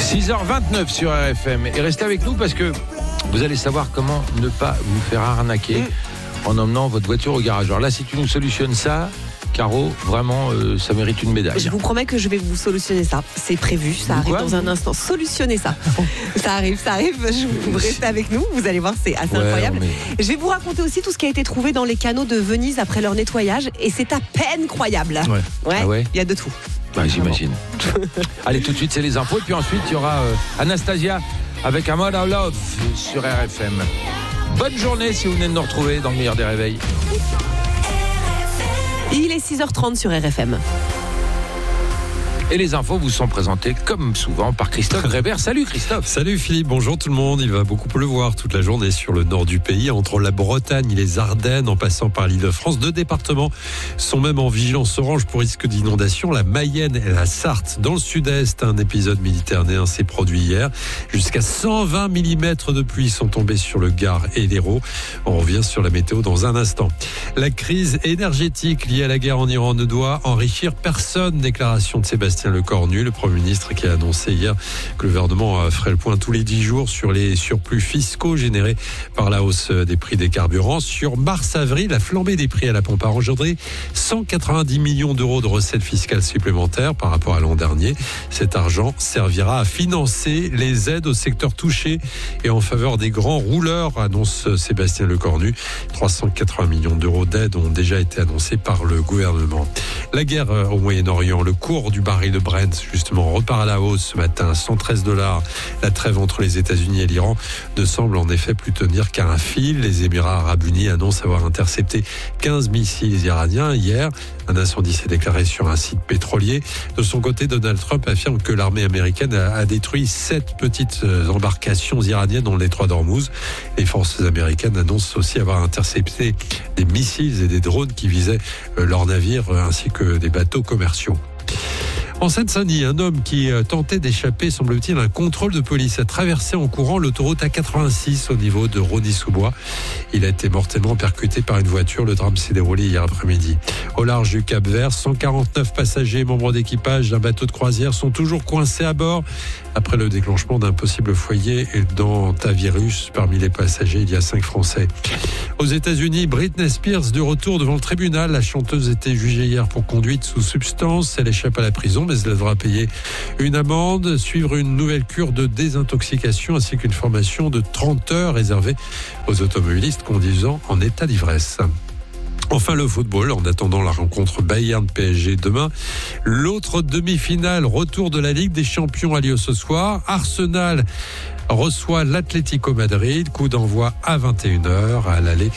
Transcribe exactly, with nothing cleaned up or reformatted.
six heures vingt-neuf sur R F M. Et restez avec nous parce que vous allez savoir comment ne pas vous faire arnaquer mmh. en emmenant votre voiture au garage. Alors là, si tu nous solutionnes ça, Caro, vraiment, euh, ça mérite une médaille. Je vous promets que je vais vous solutionner ça. C'est prévu, ça arrive dans un instant. Solutionner ça. ça arrive, ça arrive. Je vous restez avec nous, vous allez voir, c'est assez ouais, incroyable. Mais... Je vais vous raconter aussi tout ce qui a été trouvé dans les canaux de Venise après leur nettoyage. Et c'est à peine croyable. Ouais. Ouais, ah ouais. Il y a de tout. Bah, j'imagine. Allez, tout de suite, c'est les infos. Et puis ensuite, il y aura euh, Anastasia avec un mode of love sur R F M. Bonne journée si vous venez de nous retrouver dans le meilleur des réveils. Il est six heures trente sur R F M. Et les infos vous sont présentées comme souvent par Christophe Grébert. Salut Christophe. Salut Philippe, bonjour tout le monde. Il va beaucoup pleuvoir toute la journée sur le nord du pays, entre la Bretagne et les Ardennes, en passant par l'Île-de-France. Deux départements sont même en vigilance orange pour risque d'inondation, la Mayenne et la Sarthe. Dans le sud-est, un épisode méditerranéen s'est produit hier. Jusqu'à cent vingt millimètres de pluie sont tombés sur le Gard et l'Hérault. On revient sur la météo dans un instant. La crise énergétique liée à la guerre en Iran ne doit enrichir personne. Déclaration de Sébastien Lecornu, le Premier ministre, qui a annoncé hier que le gouvernement ferait le point tous les dix jours sur les surplus fiscaux générés par la hausse des prix des carburants. Sur mars-avril, la flambée des prix à la pompe a engendré cent quatre-vingt-dix millions d'euros de recettes fiscales supplémentaires par rapport à l'an dernier. Cet argent servira à financer les aides au secteur touché et en faveur des grands rouleurs, annonce Sébastien Lecornu. trois cent quatre-vingts millions d'euros d'aides ont déjà été annoncés par le gouvernement. La guerre au Moyen-Orient, le cours du baril de Brent, justement, repart à la hausse ce matin, cent treize dollars. La trêve entre les États-Unis et l'Iran ne semble en effet plus tenir qu'à un fil. Les Émirats arabes unis annoncent avoir intercepté quinze missiles iraniens hier. Un incendie s'est déclaré sur un site pétrolier. De son côté, Donald Trump affirme que l'armée américaine a détruit sept petites embarcations iraniennes dans le détroit d'Ormuz. Les forces américaines annoncent aussi avoir intercepté des missiles et des drones qui visaient leurs navires ainsi que des bateaux commerciaux. En Seine-Saint-Denis, un homme qui tentait d'échapper, semble-t-il, à un contrôle de police a traversé en courant l'autoroute A quatre-vingt-six au niveau de Rosny-sous-Bois. Il a été mortellement percuté par une voiture. Le drame s'est déroulé hier après-midi. Au large du Cap-Vert, cent quarante-neuf passagers, membres d'équipage d'un bateau de croisière, sont toujours coincés à bord après le déclenchement d'un possible foyer d'antivirus. Parmi les passagers, il y a cinq Français. Aux États-Unis, Britney Spears de retour devant le tribunal. La chanteuse était jugée hier pour conduite sous substance. Elle échappe à la prison, mais elle devra payer une amende, suivre une nouvelle cure de désintoxication ainsi qu'une formation de trente heures réservée aux automobilistes conduisant en état d'ivresse. Enfin, le football, en attendant la rencontre Bayern-P S G demain. L'autre demi-finale, retour de la Ligue des Champions, a lieu ce soir. Arsenal reçoit l'Atlético Madrid. Coup d'envoi à vingt et une heures à l'aller